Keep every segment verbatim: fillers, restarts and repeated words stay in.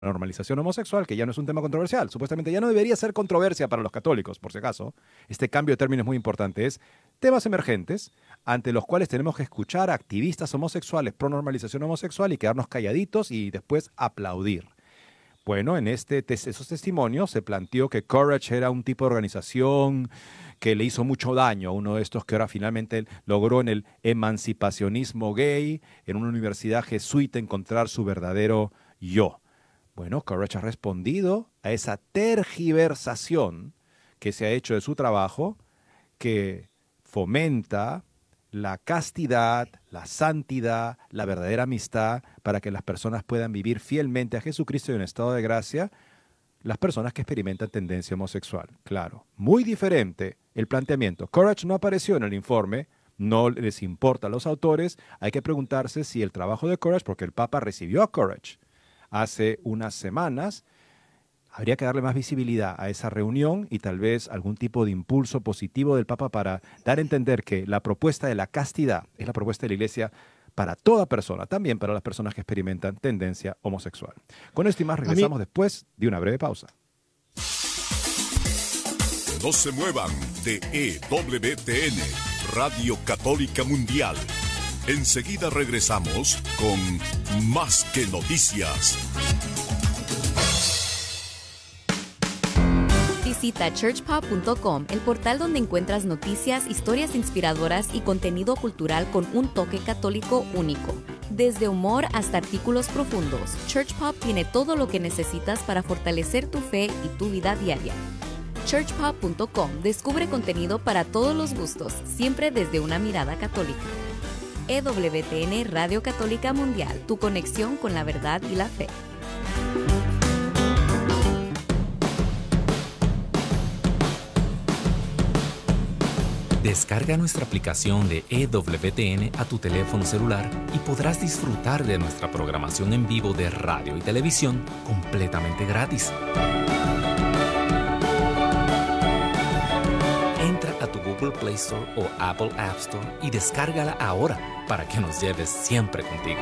normalización homosexual, que ya no es un tema controversial. Supuestamente ya no debería ser controversia para los católicos, por si acaso. Este cambio de términos es muy importante. Es temas emergentes ante los cuales tenemos que escuchar a activistas homosexuales pro normalización homosexual y quedarnos calladitos y después aplaudir. Bueno, en este, esos testimonios se planteó que Courage era un tipo de organización que le hizo mucho daño a uno de estos que ahora finalmente logró en el emancipacionismo gay, en una universidad jesuita, encontrar su verdadero yo. Bueno, Courage ha respondido a esa tergiversación que se ha hecho de su trabajo, que fomenta la castidad, la santidad, la verdadera amistad, para que las personas puedan vivir fielmente a Jesucristo y en estado de gracia, las personas que experimentan tendencia homosexual. Claro, muy diferente el planteamiento. Courage no apareció en el informe, no les importa a los autores. Hay que preguntarse si el trabajo de Courage, porque el Papa recibió a Courage hace unas semanas, habría que darle más visibilidad a esa reunión y tal vez algún tipo de impulso positivo del Papa para dar a entender que la propuesta de la castidad es la propuesta de la Iglesia para toda persona, también para las personas que experimentan tendencia homosexual. Con esto y más regresamos después de una breve pausa. No se muevan de E W T N, Radio Católica Mundial. Enseguida regresamos con Más que Noticias. Visita church pop punto com, el portal donde encuentras noticias, historias inspiradoras y contenido cultural con un toque católico único. Desde humor hasta artículos profundos, Church Pop tiene todo lo que necesitas para fortalecer tu fe y tu vida diaria. church pop punto com descubre contenido para todos los gustos, siempre desde una mirada católica. E W T N Radio Católica Mundial, tu conexión con la verdad y la fe. Descarga nuestra aplicación de E W T N a tu teléfono celular y podrás disfrutar de nuestra programación en vivo de radio y televisión completamente gratis. Entra a tu Google Play Store o Apple App Store y descárgala ahora para que nos lleves siempre contigo.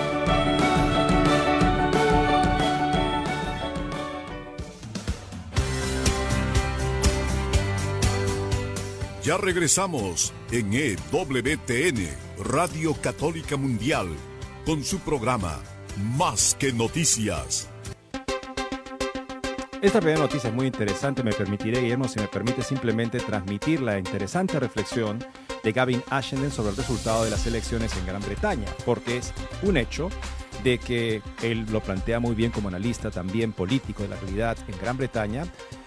Ya regresamos en E W T N, Radio Católica Mundial, con su programa Más que Noticias. Esta primera noticia es muy interesante. Me permitiré, Guillermo, si me permite simplemente transmitir la interesante reflexión de Gavin Ashenden sobre el resultado de las elecciones en Gran Bretaña, porque es un hecho de que él lo plantea muy bien como analista, también político de la realidad en Gran Bretaña.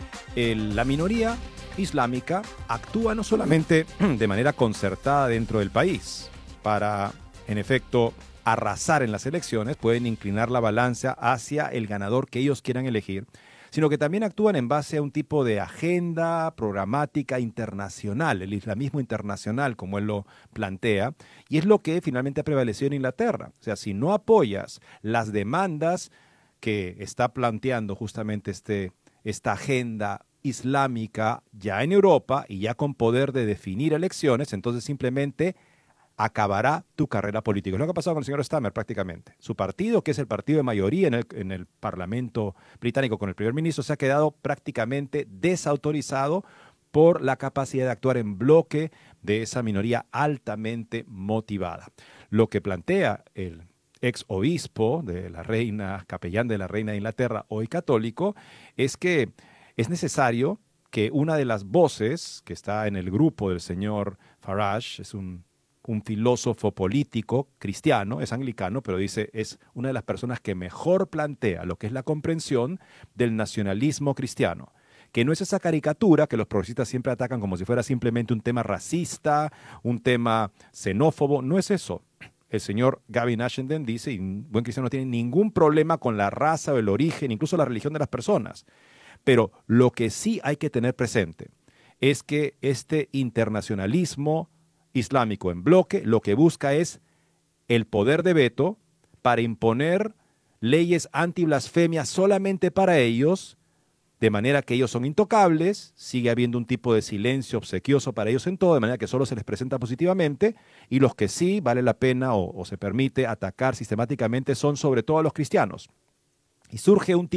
El, la minoría islámica actúa no solamente de manera concertada dentro del país para, en efecto, arrasar en las elecciones, pueden inclinar la balanza hacia el ganador que ellos quieran elegir, sino que también actúan en base a un tipo de agenda programática internacional, el islamismo internacional, como él lo plantea, y es lo que finalmente ha prevalecido en Inglaterra. O sea, si no apoyas las demandas que está planteando justamente este, esta agenda islámica ya en Europa y ya con poder de definir elecciones, entonces simplemente acabará tu carrera política. Es lo que ha pasado con el señor Starmer prácticamente. Su partido, que es el partido de mayoría en el, en el Parlamento británico con el primer ministro, se ha quedado prácticamente desautorizado por la capacidad de actuar en bloque de esa minoría altamente motivada. Lo que plantea el ex obispo de la reina, capellán de la reina de Inglaterra, hoy católico, es que es necesario que una de las voces que está en el grupo del señor Farage, es un, un filósofo político cristiano, es anglicano, pero dice es una de las personas que mejor plantea lo que es la comprensión del nacionalismo cristiano, que no es esa caricatura que los progresistas siempre atacan como si fuera simplemente un tema racista, un tema xenófobo, no es eso. El señor Gavin Ashenden dice, y un buen cristiano no tiene ningún problema con la raza o el origen, incluso la religión de las personas. Pero lo que sí hay que tener presente es que este internacionalismo islámico en bloque lo que busca es el poder de veto para imponer leyes antiblasfemia solamente para ellos, de manera que ellos son intocables, sigue habiendo un tipo de silencio obsequioso para ellos en todo, de manera que solo se les presenta positivamente, y los que sí vale la pena o, o se permite atacar sistemáticamente son sobre todo a los cristianos. Y surge un